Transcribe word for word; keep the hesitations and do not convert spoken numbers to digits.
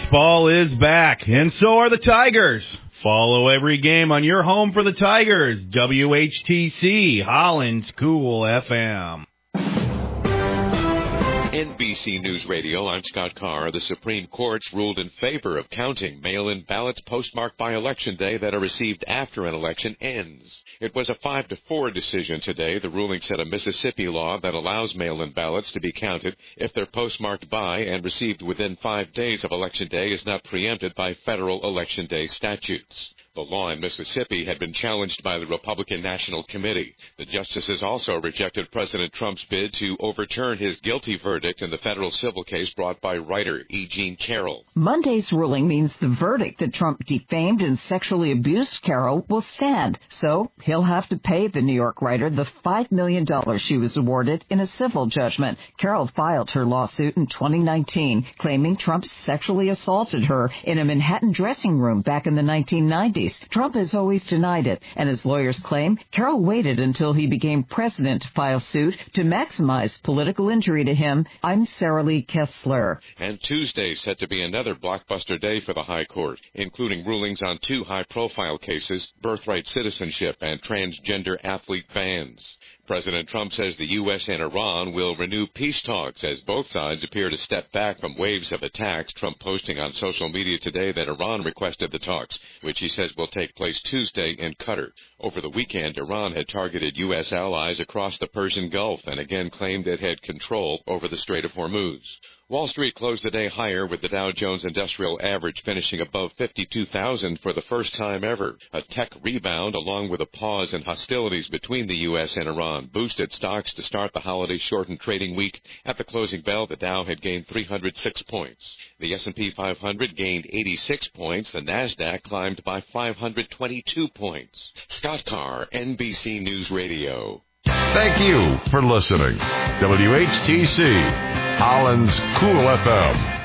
Baseball is back, and so are the Tigers. Follow every game on your home for the Tigers. W H T C, Holland's Cool F M. N B C News Radio, I'm Scott Carr. The Supreme Court's ruled in favor of counting mail-in ballots postmarked by Election Day that are received after an election ends. It was a five to four decision today. The ruling said a Mississippi law that allows mail-in ballots to be counted if they're postmarked by and received within five days of Election Day is not preempted by federal Election Day statutes. The law in Mississippi had been challenged by the Republican National Committee. The justices also rejected President Trump's bid to overturn his guilty verdict in the federal civil case brought by writer E. Jean Carroll. Monday's ruling means the verdict that Trump defamed and sexually abused Carroll will stand. So he'll have to pay the New York writer the five million dollars she was awarded in a civil judgment. Carroll filed her lawsuit in twenty nineteen, claiming Trump sexually assaulted her in a Manhattan dressing room back in the nineteen nineties. Trump has always denied it, and his lawyers claim Carroll waited until he became president to file suit to maximize political injury to him. I'm Sarah Lee Kessler. And Tuesday set to be another blockbuster day for the High Court, including rulings on two high-profile cases, birthright citizenship and transgender athlete bans. President Trump says the U S and Iran will renew peace talks as both sides appear to step back from waves of attacks. Trump posting on social media today that Iran requested the talks, which he says will take place Tuesday in Qatar. Over the weekend, Iran had targeted U S allies across the Persian Gulf and again claimed it had control over the Strait of Hormuz. Wall Street closed the day higher, with the Dow Jones Industrial Average finishing above fifty-two thousand for the first time ever. A tech rebound, along with a pause in hostilities between the U S and Iran, boosted stocks to start the holiday-shortened trading week. At the closing bell, the Dow had gained three hundred six points. The S and P five hundred gained eighty-six points. The NASDAQ climbed by five hundred twenty-two points. Scott Carr, N B C News Radio. Thank you for listening. W H T C, Holland's Cool F M.